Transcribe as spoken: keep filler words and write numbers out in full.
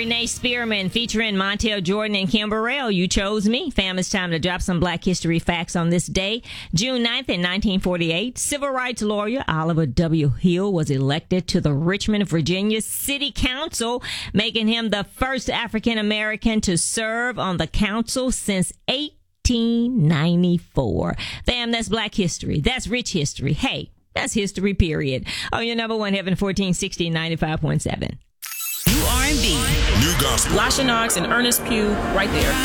Renee Spearman featuring Montel Jordan and Kim Burrell. You chose me. Fam, it's time to drop some Black history facts on this day. June ninth in nineteen forty-eight, civil rights lawyer Oliver W. Hill was elected to the Richmond, Virginia City Council, making him the first African American to serve on the council since eighteen ninety-four. Fam, that's Black history. That's rich history. Hey, that's history, period. Oh, your number one, Heaven fourteen sixty, ninety-five point seven. New R and B. New gospel. Lasha Knox and Ernest Pugh right there.